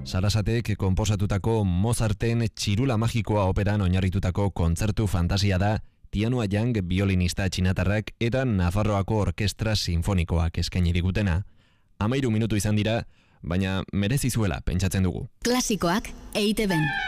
Sarasatek konposatutako Mozarten Txirula Magikoa operan oinarritutako kontzertu fantasia da Tianua Yang biolinista txinatarrak eta Nafarroako Orkestra Sinfonikoak eskaini digutena. 13 minutu izan dira, baina merezi zuela pentsatzen dugu. Klasikoak EITB-n.